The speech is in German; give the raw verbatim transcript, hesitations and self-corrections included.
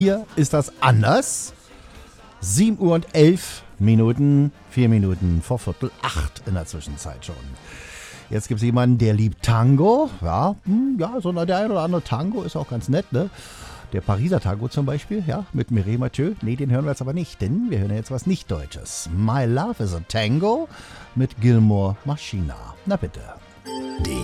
Hier ist das anders. sieben Uhr und elf Minuten, vier Minuten vor Viertel acht in der Zwischenzeit schon. Jetzt gibt es jemanden, der liebt Tango. Ja, hm, ja, so der ein oder andere Tango ist auch ganz nett, ne? Der Pariser Tango zum Beispiel, ja, mit Mireille Mathieu. Nee, den hören wir jetzt aber nicht, denn wir hören jetzt was Nicht-Deutsches. My Love is a Tango mit Gilmore Machina. Na bitte.